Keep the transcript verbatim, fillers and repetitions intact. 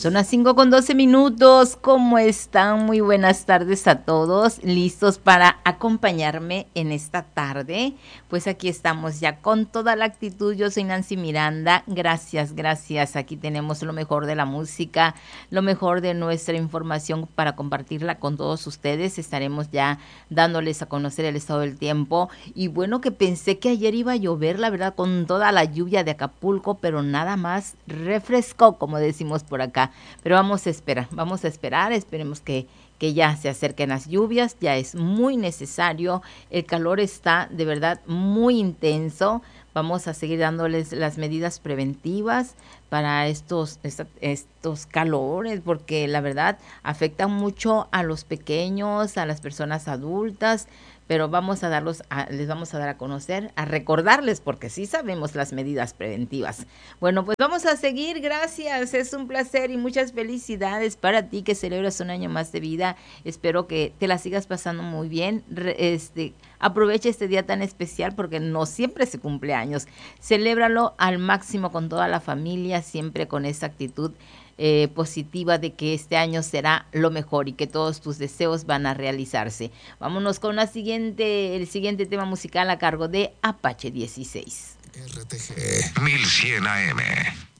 Son las cinco con doce minutos. ¿Cómo están? Muy buenas tardes a todos. ¿Listos para acompañarme en esta tarde? Pues aquí estamos ya con toda la actitud. Yo soy Nancy Miranda. Gracias, gracias. Aquí tenemos lo mejor de la música, lo mejor de nuestra información para compartirla con todos ustedes. Estaremos ya dándoles a conocer el estado del tiempo. Y bueno, que pensé que ayer iba a llover, la verdad, con toda la lluvia de Acapulco, pero nada más refrescó, como decimos por acá. Pero vamos a esperar, vamos a esperar, esperemos que, que ya se acerquen las lluvias, ya es muy necesario, el calor está de verdad muy intenso. Vamos a seguir dándoles las medidas preventivas para estos, esta, estos calores, porque la verdad afectan mucho a los pequeños, a las personas adultas, pero vamos a darlos, a, les vamos a dar a conocer, a recordarles, porque sí sabemos las medidas preventivas. Bueno, pues vamos a seguir, gracias, es un placer y muchas felicidades para ti que celebras un año más de vida. Espero que te la sigas pasando muy bien, Re, este, aprovecha este día tan especial porque no siempre se cumple años, celébralo al máximo con toda la familia, siempre con esa actitud Eh, positiva de que este año será lo mejor y que todos tus deseos van a realizarse. Vámonos con la siguiente, el siguiente tema musical a cargo de Apache dieciséis. R T G mil cien A M.